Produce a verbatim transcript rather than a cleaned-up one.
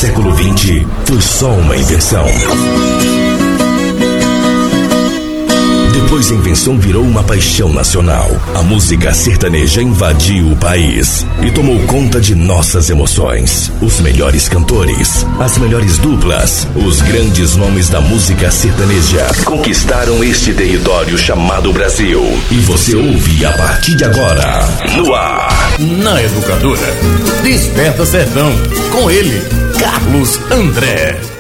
século vinte foi só uma invenção. Depois a invenção virou uma paixão nacional. A música sertaneja invadiu o país e tomou conta de nossas emoções. Os melhores cantores, as melhores duplas, os grandes nomes da música sertaneja conquistaram este território chamado Brasil. E você ouve a partir de agora, no ar. Na Educadora, Desperta Sertão, com ele, Carlos André.